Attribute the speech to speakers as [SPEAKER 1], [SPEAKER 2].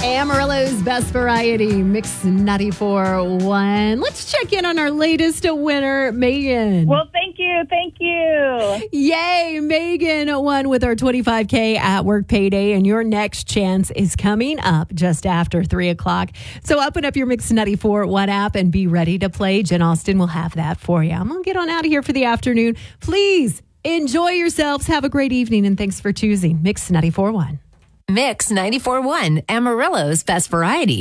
[SPEAKER 1] Amarillo's Best Variety, Mix 94.1. Let's check in on our latest winner, Megan.
[SPEAKER 2] Well, thank you. Thank you.
[SPEAKER 1] Yay, Megan won with our $25K at work payday, and your next chance is coming up just after 3 o'clock. So open up your Mix 94.1 app and be ready to play. Jen Austin will have that for you. I'm going to get on out of here for the afternoon. Please enjoy yourselves. Have a great evening, and thanks for choosing Mix 94.1.
[SPEAKER 3] Mix 94.1, Amarillo's Best Variety.